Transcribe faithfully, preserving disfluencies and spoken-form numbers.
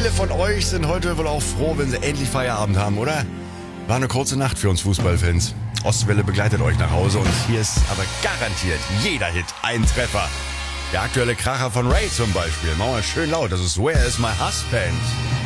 viele von euch sind heute wohl auch froh, wenn sie endlich Feierabend haben, oder? War eine kurze Nacht für uns Fußballfans. Ostwelle begleitet euch nach Hause und hier ist aber garantiert jeder Hit ein Treffer. Der aktuelle Kracher von Ray zum Beispiel. Machen wir schön laut. Das ist Where is my husband?